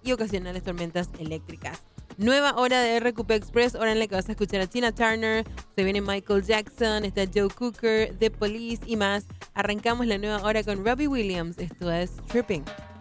y ocasionales tormentas eléctricas. Nueva hora de RQP Express, hora en la que vas a escuchar a Tina Turner, se viene Michael Jackson, está Joe Cooker, The Police y más. Arrancamos la nueva hora con Robbie Williams, esto es Tripping.